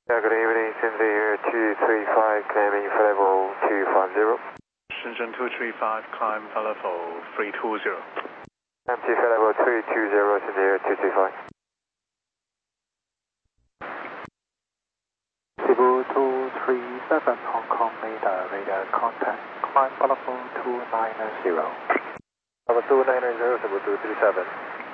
Yeah, good evening, Shenzhen Air 235, climbing for level 250. Shenzhen 235, climb for level 320. Empty for level 320, Shenzhen Air 235. Cebu 237, Hong Kong radar contact, climb for level 290. Level 290, Cebu 237.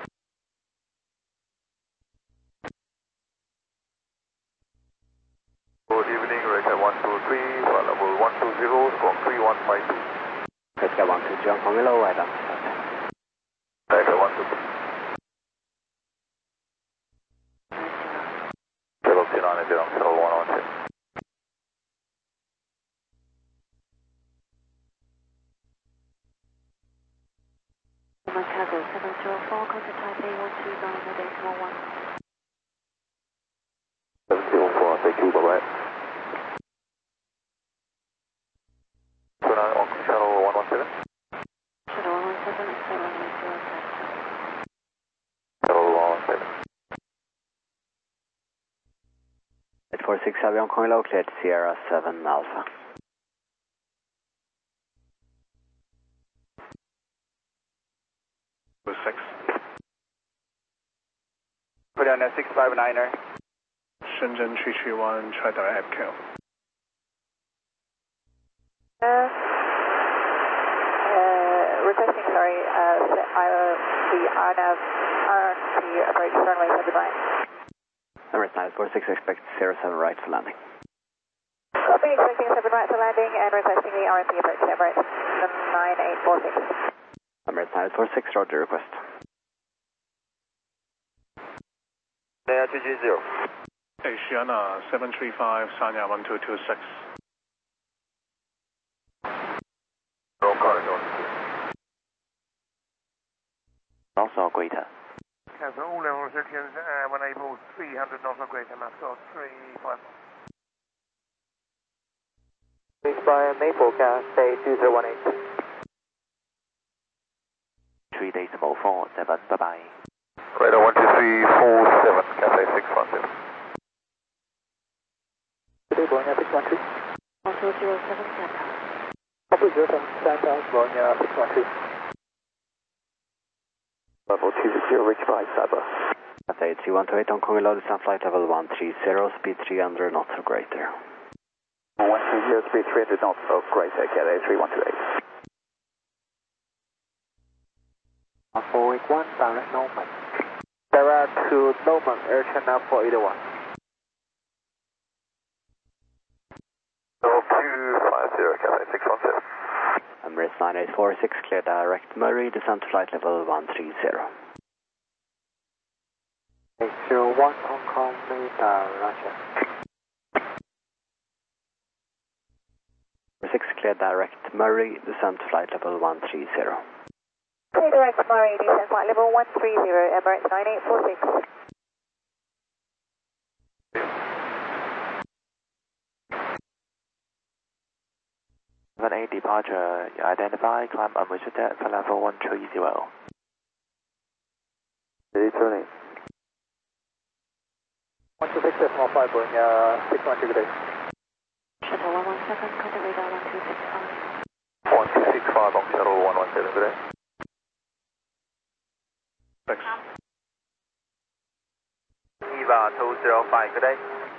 Good evening, Record 123, for level 120, squawk 3152. Record 120, Hong Kong Hello, right on. Record 123. Level 290, Shuttle 112. Chicago 704, contact Taipei 129, 704, thank you, bye-bye. 29, Shuttle 117. Shuttle 117, Shuttle 117. 846 Avion Hong Kong cleared Sierra 7 Alpha. With 6. Put on a 659er. Shenzhen 331, try direct APCAL. requesting, sorry, the RNAV RNP approach runway 79. Emirates 946, expect 07 right for landing. Copy, expecting 7 right for landing and requesting the RNP approach to Emirates 9846. Emirates 946, roger request. There 230. Asiana 735, Sanya 1226. Roll corridor. Also greater. Cancel all level restrictions when able 300 knots or greater, Mascot 35. Please by May forecast, stay 2018. 3 days more 47, bye bye. Radar 12347, Cathay 610. Today, Bologna 613. 1207 Santa. Copy 07 Santa, Bologna 613. Level 260, reach 5 Cyber. Cathay 3128, Hong Kong loaded sun flight level 130, speed 300 knots or greater. 130, speed 300 knots or greater, Cathay 3128. 1481, direct Norman. Direct to Norman, Air Channel 481. 250, Cathay 617. Emirates 9846, clear direct Murray, descent flight level 130. 801, Hong Kong, Roger. 6, clear direct Murray, descent flight level 130. Clear direct Murray, descent flight level 130, Emirates 9846. 78 departure, identify, climb unrestricted for level 130. Returning. 126, small flight, Boeing 612, good day. Shuttle 117, contact radar 1265. 1265 on Shuttle 117, good day. 6. Eva 205, good day.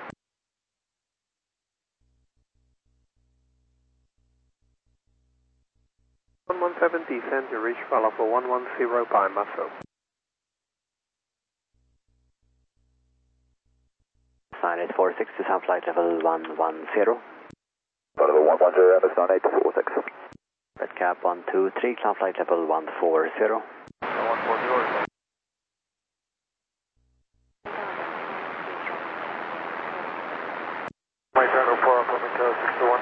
117 descend to reach for level 110 by muscle. 9846, descent flight level 110. Level 110, Emirates 9846. Red cap 123, climb flight level 140. 140. My channel 4, Comico 61.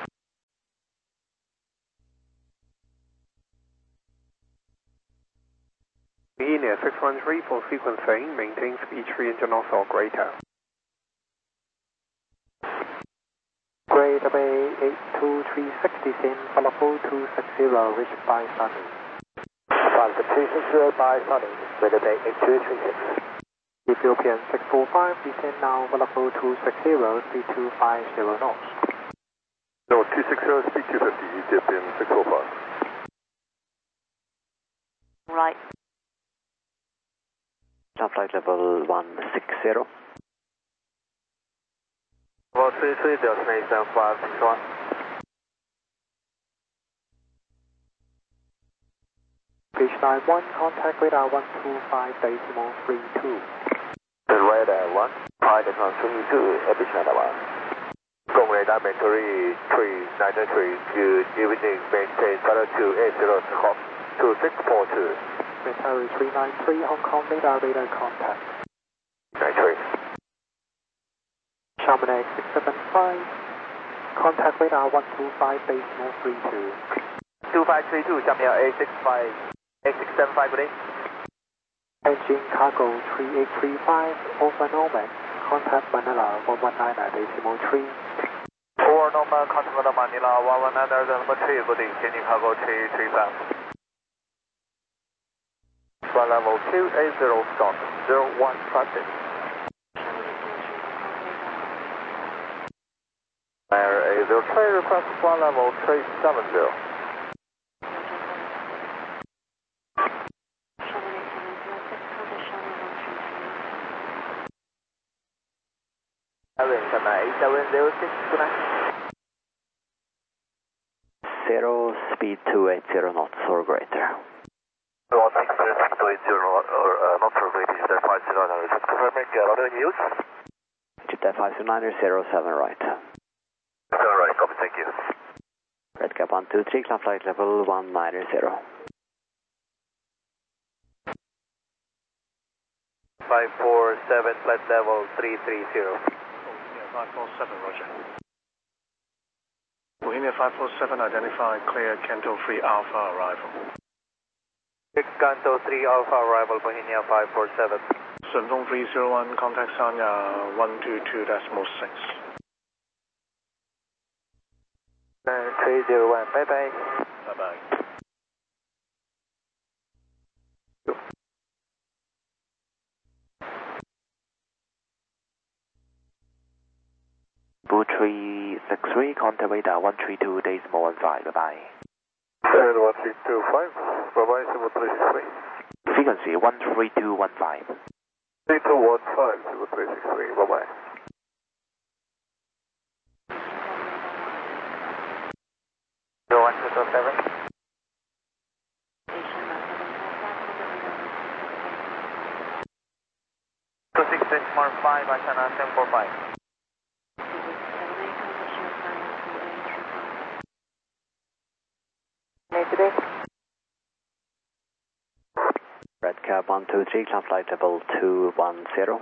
Enea 613 for sequencing, maintain speed 300 knots or greater. Greater Bay 82360, descend for level 260, reach by Sunny. 260 by Sunny, Greater Bay 8236. Ethiopian 645, descend now, level 260, speed 250 knots. No, 260, speed 250, Ethiopian 645. Right. Flight level 160. Level 33, destination 561. Pitch 91, contact radar 125.32. Radar 1, Python 32, pitch 91. Gong radar battery 393, good evening, maintain 280 Hop 2642. Battery 393, Hong Kong radar contact. 93. Chamonix 675, contact radar 125.32. 2532, Xiamen A675, good day. Engine cargo 3835, over Norman, contact Manila 119.3. For Norman, contact Manila 119.3, good day, engine cargo 335. Flight level 280, start 01 traffic. Air A03, request flight level 370. Zero, speed 280 knots or greater. Well, 280 or not for greater, is there 509, just confirming, other news? Jita 50907 right. 7 right, copy, thank you. Red cap 123, climb flight level 190. 547, flight level 330. Yeah, 547, roger. Bohemia 547, identify clear Canto 3 Alpha arrival. Canto 3 Alpha arrival, Bohemia 547. Shandong 301, contact Sanya 122.6. 301, bye bye. Bye bye. Blue 363, contact radar 132.15, bye bye. And 1325, bye bye, 7363. Frequency 13215. 3215, 0363, bye bye. Go 1207. Two 6 benchmark 5, Ashana 745. Today. Red cap 123, climb flight level 210.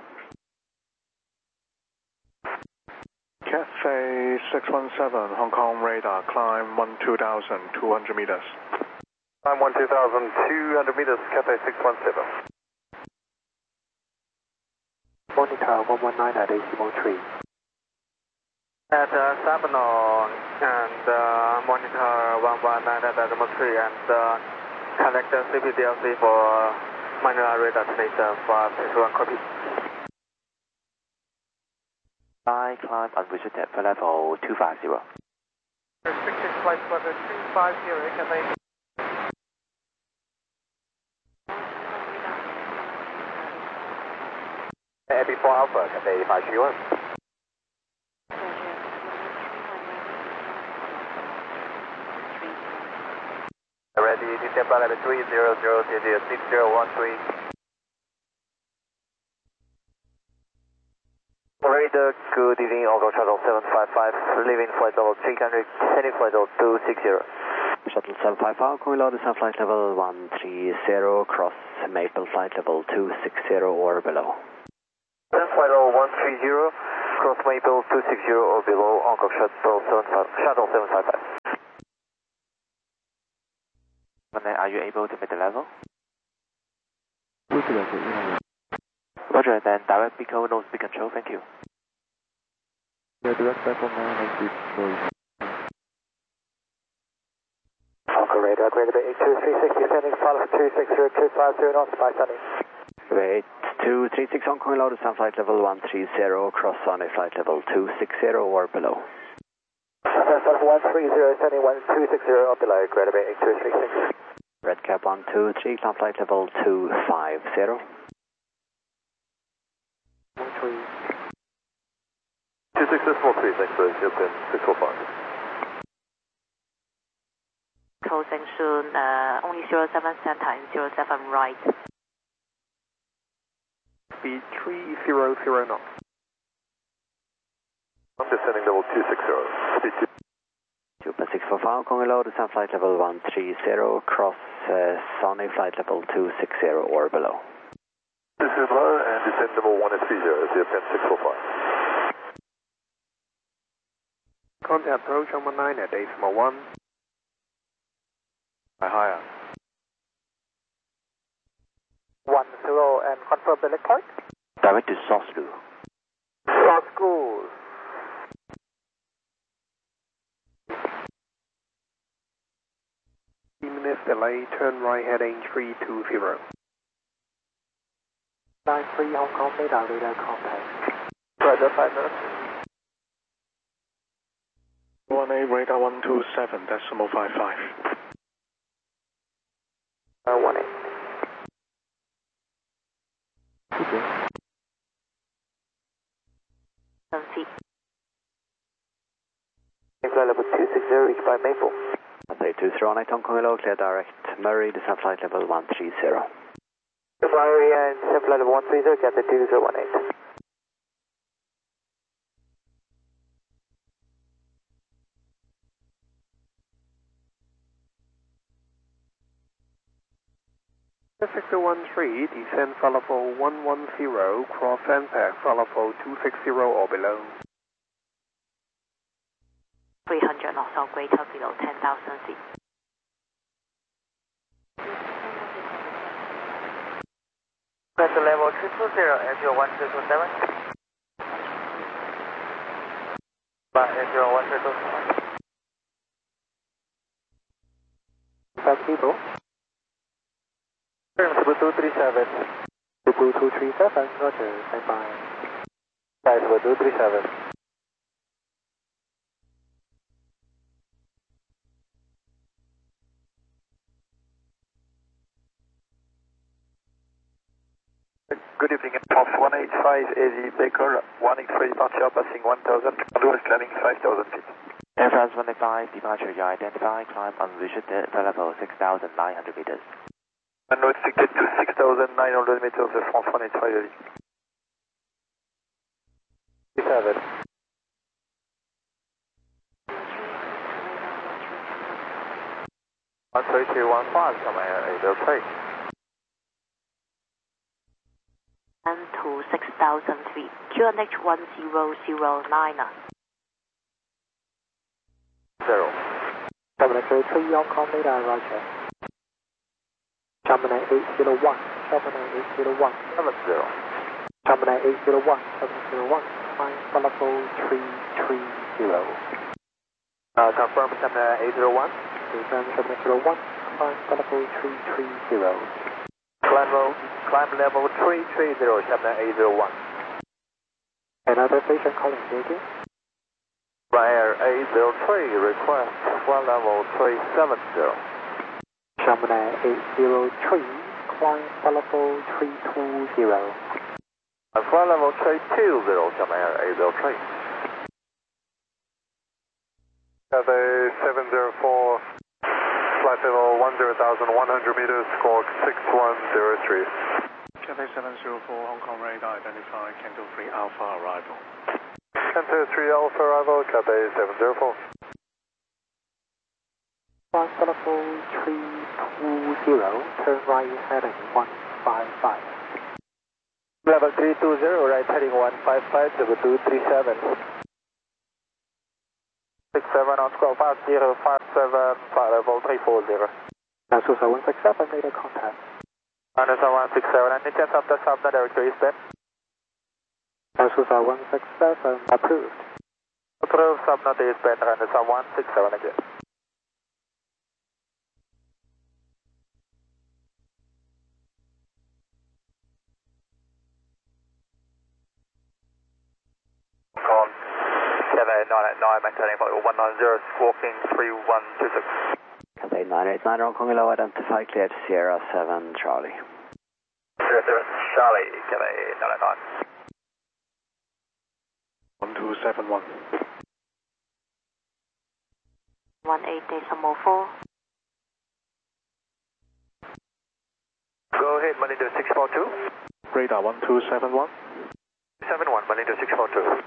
Cathay 617, Hong Kong radar, climb 12,200 meters. I'm 12,200 meters, Cathay 617. Monitor 119 at decimal 3. At Sabano and monitor 119 at decimal 3 and connect the CPDLC for Manila radar destination 561 copy. I climb unrestricted for level 250. Restricted flight level 250, Cathay. Epi 4 Alpha, Cathay 531. Ready, descend flight level 300, 6013. Radar, good evening, Algo Shuttle 755, leaving flight level 300, descending flight level 260. Shuttle 755, calling low descent flight level 130, cross Maple flight level 260 or below. Descent flight level 130, cross Maple 260 or below, Algo Shuttle 755. Are you able to make the level? Roger, then direct Pico, no speed control, thank you. Direct back on no speed control. Algo radar, greater than 82, 360, sending flight level 260, 250 knots by sunny. Wait, 236 Hong Kong loaded, sun flight level 130, cross Sunny flight level 260 or below. Sunny 130, Sunny 1260 or below, Greater Bay 8236. Red cap 123, climb flight level 250. 26.3, thanks for the pin 645. Closing soon, only 07 center and 07 right. Speed 300 knots. I'm descending level 260, speed 2. 2.645 Hong Kong loaded, sun flight level 130, cross Sunny flight level 260 or below. This is low and descend level 130, the pin 645. Contact approach on 19 at decimal 1. Higher. 10 and confirm the point. Direct to Sosku. Sosku. Minutes delay, turn right heading 320. 93 Hong Kong radar contact. Further 5 minutes. 18 radar 127 decimal 55. 18. Flight level 260 reached by Maple. Cathay 208 Hong Kong low, clear direct Murray, descent flight level 130. Murray and descent flight level 130, Cathay 2018. Victor 13, descend flight level 110, cross Anpac, flight level 260 or below. 300 knots or greater below 10,000 feet. Press level 220 as your 1227. As your 1227. Back people. Cebu 237. Cebu 237, roger, stand by. Cebu 237. Good evening, Pulse 185 AZ Baker, 183 departure passing 1000, Contour landing 5000 feet. Air France 185, departure you identify, climb unrestricted, level 6,900 meters. And now it's ticket to 6,900 meters, Air France 185 AZ. 37. One 3215, come air, AZ And to 6,000 feet. QNH 1009. 0. Gemini 3 Hong Kong radar, roger. Gemini 801, Gemini 801. 70. Gemini 801, 701, flying flight level 330. Confirm Gemini 801. Confirm Gemini 801, flying flight level 330. Climb level 330, Gemini 801. Another station calling JJ. Ryanair 803, request flight level 370. Gemini 803, climb flight level 320. Flight level 320, Gemini 803. Cathay 704, flight level 10,100 meters, squawk 6103. Cathay 704 Hong Kong radar identify, Canto 3 Alpha arrival. Canto 3 Alpha arrival, Cathay 704. Flight level 320, turn right heading 155. Level 320, right heading 155, Cebu 237. 67 on squawk 5057, flight level 340. Nansusa 167, radar contact. Nansusa 167, and intent of the subnet directory is set. Nansusa 167, approved. Approved, subnet is better, Nansusa 167 again. 989, maintaining flight 190, squawking 3126. Cathay 989 Hong Kong Hello, identify clear to Sierra 7 Charlie. 07 Charlie, Cathay 989. 1271. 18.4. Go ahead, Malindo 642. Radar 1271. 71, Malindo 642.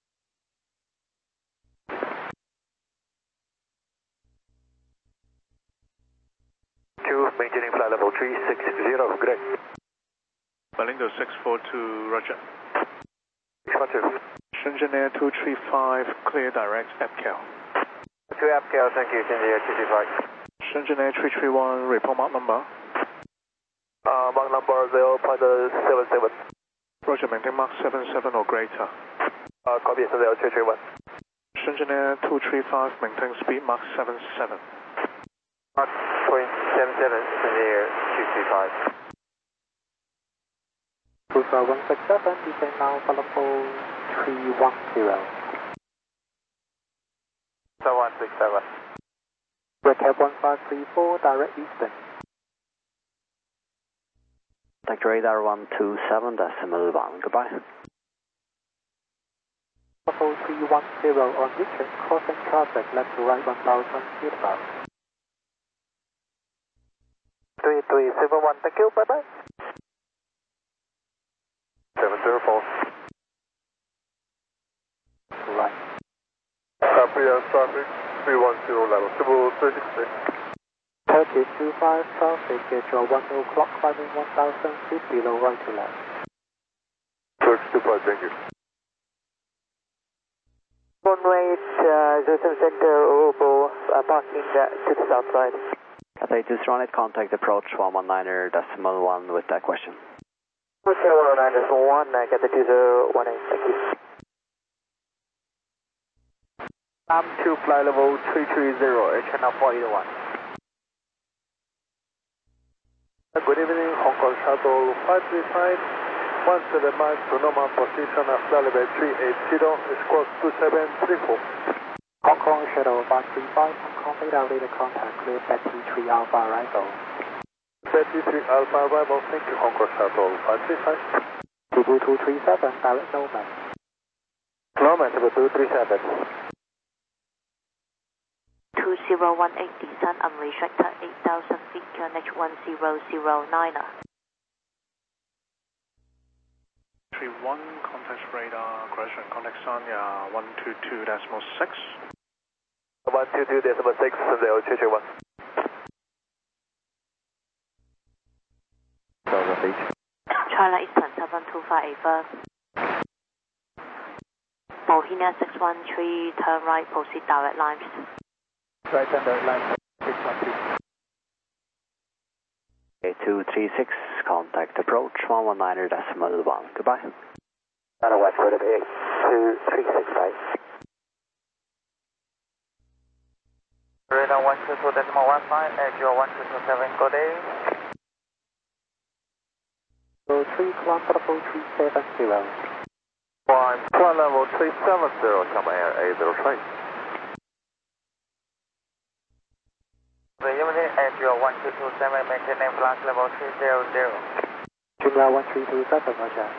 Maintaining flight level 360, good day. Malindo 642, roger. 642. Engineer 235, clear direct EPCAL. 2 APCAL, thank you, Engineer 235. Engineer 331, report mark number. Mark number 0.77. Roger, maintain Mark 77 or greater. Copy, 0331. Engineer 235, maintain speed Mark 77. Mark 0.77, Engineer 235. 24167, descend now, follow 310. 167. Recap 1534, direct eastern. Contact radar 127.1, goodbye. Follow 310 on Richard, crossing traffic, left to right 1000 feet about. 3371, thank you, bye bye. 704. Right. Copy, traffic 310 level, civil 363. 3025 traffic, get your 10 o'clock, climbing 1000 feet below right to left. 325, thank you. Runway 07 Center, Obo, parking to the south side. Cathay 218, contact approach 119.1 with that question. Okay, 109.1, get the 2018, thank you. I'm to flight level 330, channel 481. Good evening, Hong Kong Shuttle 535. Once to the mark to normal position at flight level 380, squawk 2734. Hong Kong Shuttle 535, Hong Kong radar contact, clear Betty 3 Alpha arrival. Betty 3 Alpha arrival, thank you, Hong Kong Shuttle 535. Cebu 237, direct Nomad. Nomad, Cebu 237. 2018 descent unrestricted 8,000 feet, QNH 1009. 31, contact radar, correction, contact Sanya 122.6. 122.6, 0331. China Eastern 725 first. Bohemia 613, turn right, proceed direct lines. Right under line 612. 236, contact approach 119.1, goodbye. West Road of 8236, Radar 122.15, Air 1227, good day. 3 climb level 370. Climb flight level 370, come Air 803. Unit Air 1227, maintaining flight level 300. Junior 1327, roger.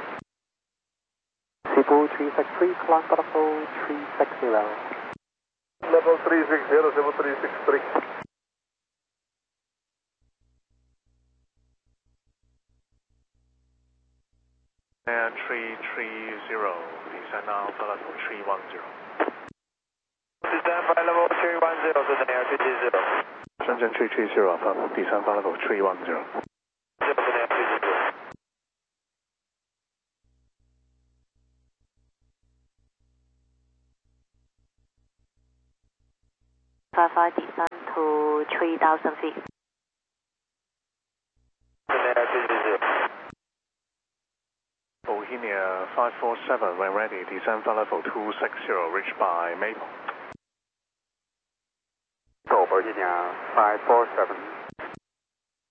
Cebu 363, climb level 360. Level 360, Cebu 363. Air 330, descend now, flight level 310. Descend flight level 310, to the Air 330. Shenzhen 330, affirm, descend flight level 310. 55 descent to 3,000 feet. Bohemia 547, when ready, descend flight level 260, reached by Maple. Go Bohemia 547.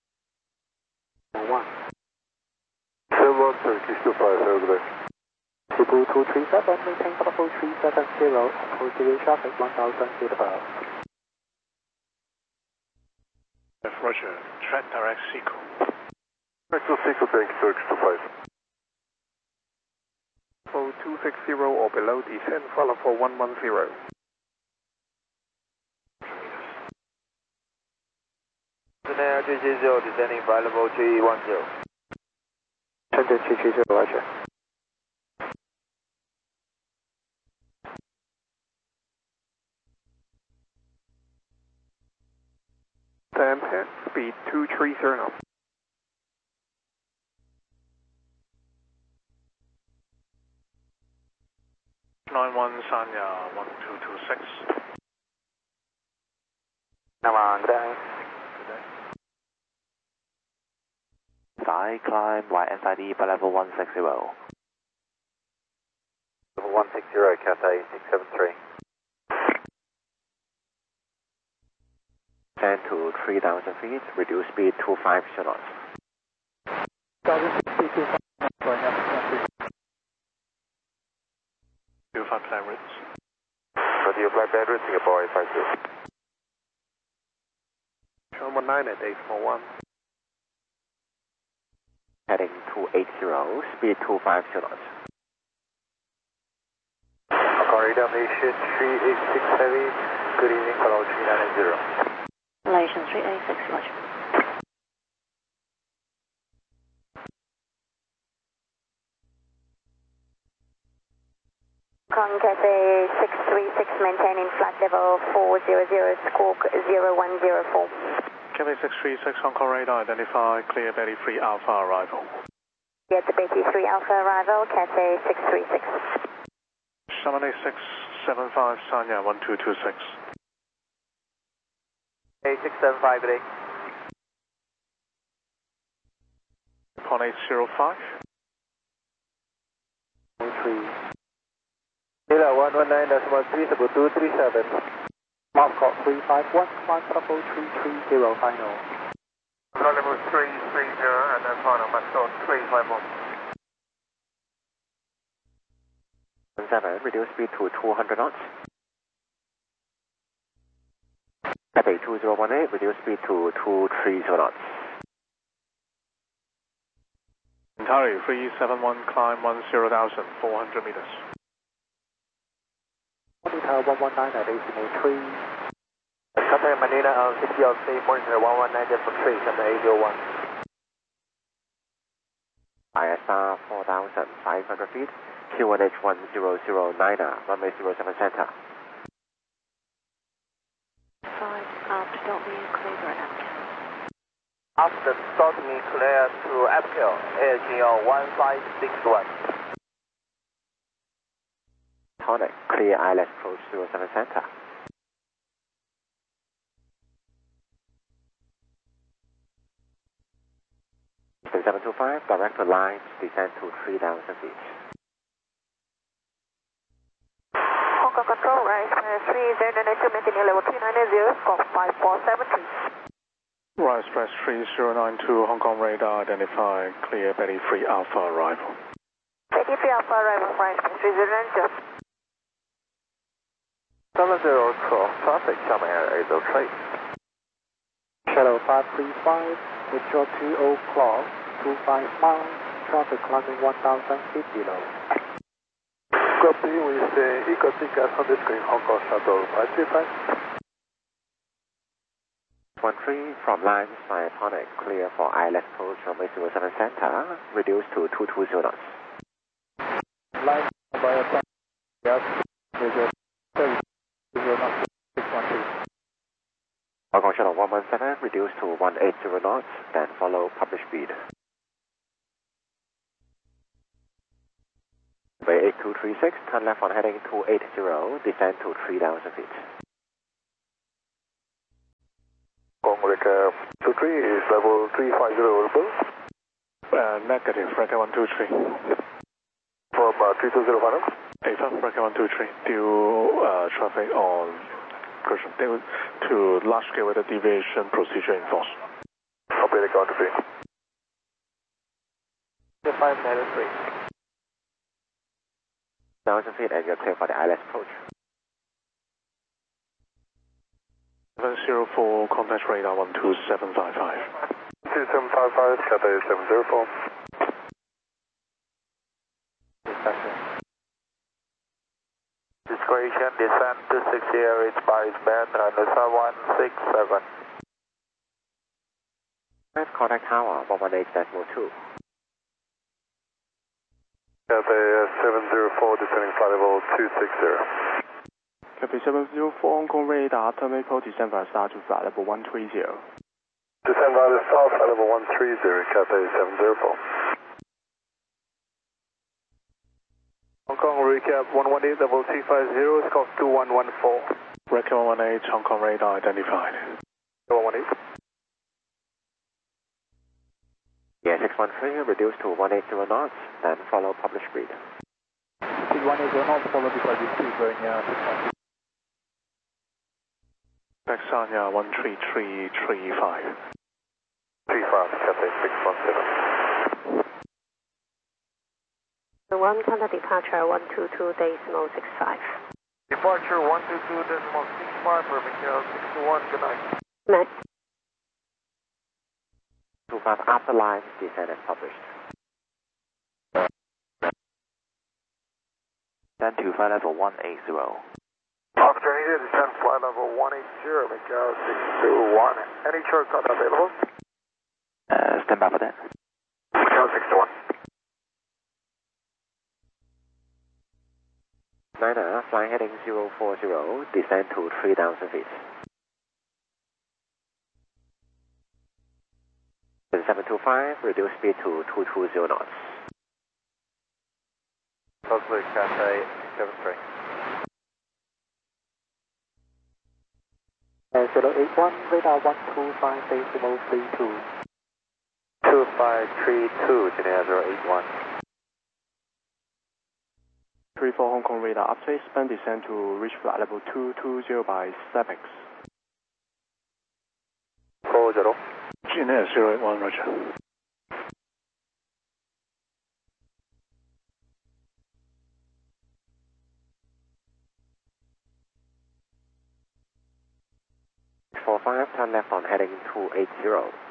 1. Silver Turkish 25, over there. Cebu 237, maintain level 370, approach traffic 1000 feet above. Roger, track direct Seco. Track to Seco, thank you, Turkish 25. 260 or below, descend, follow for 110. Air 370, descending flight level 310. Center 330, Roger. Ampere, speed 230 knots. Sanya 1226. Good day. Sky climb YSID for level 160. Level 160, Cathay 673. Descend to 3,000 feet, reduce speed to 5 knots. 25 plan routes. Do you fly bad route, Singapore 852? Sean 19 at 841. Heading 280, speed to 5 knots. Corridor Nation 386 Heavy, good evening, follow 390. Malaysian 386, Roger. Cathay 636, maintaining flight level 400, squawk 0104. Cathay 636, Hong Kong radar, identify clear belly free Alpha arrival. Get the Betty 3 Alpha arrival, Cathay 636. 78675 Sanya 1226. 8675, good day. Upon 805. 3. Data 119.3, Cebu 237. Moscow 351, climb level 330, final. Level 330 and then final, Moscow 351. 7, reduce speed to 200 knots. Cathay 2018, reduce speed to 230 knots. Ontario 371, climb 10,400 meters. Tower 119 at ACMA 3. Cathay Manila CPLC, monitor 119.3, Cathay 801. ISR 4,500 feet, Q1H 1009, runway 07 center. 5 after dot me clear at Apkel. After start me clear to Apkel, AirGL 1561. Tonic, clear ILS approach 07 center. Eastern 725, direct to lines, descend to 3,000 feet. Hong Kong Control, rise 3092, maintaining level 390, squawk 5473. Rise press 3092, Hong Kong radar, identify clear belly free Alpha arrival. Betty 3 Alpha arrival, rise press 3092. 70 cross traffic coming at 803. Shadow 535, withdraw 20 o'clock, 25 miles, traffic climbing 1,000 feet below. Copy with Eco Ticket on the screen, Hong Kong Shuttle 535. 13 from lines by Tonic, clear for ILS approach runway 07 center, reduce to 220 knots. Line by a yes, Hong Kong Shuttle 117, reduce to 180 knots, then follow published speed. Bay 8236, turn left on heading 280, descend to 3,000 feet. Hong Kong 23 is level 350 available. Negative, Franca 123. From 320 final. AFA, Franca 123, due traffic on correction, due to large scale weather deviation procedure in force. Copy the count 3. 593. 1,000 feet and you're clear for the ILS approach. 704, contact radar 12755. 2755, Cathay 704. Discretion, descent to 60 reach Paris band, runway 167. Contact tower 118.2. Cathay 704, descending flight level 260. Cathay 704, Hong Kong radar, terminal descent via star to flight level 130. Descend via south, flight level 130, Cathay 704. Hong Kong recap 118, level 350, scope 2114. Recap 118, Hong Kong radar identified. 118. Yeah, 613, reduce to 180 knots, then follow published speed. 180 knots, follow because you keep going, 613. Texania 13335. 35, Cathay 617. The one contact departure 122.65. Departure 122.65, perfect, 61, good night. Night. 25 after line, descent as published. Then to flight level 180. Officer needed, descend flight level 180, Macau 621. Any short cut available? Stand by for that. Macau 621. Niner, flying heading 040, descend to 3,000 feet. 725, reduce speed to 220 knots. Cosmic Cathay 73. 081, radar 125.32. 2532, Geneva 081. 34 Hong Kong radar, after expand descent to reach flight level 220 by SAPEX. 40. GNS 081, roger. Turn left on heading 280.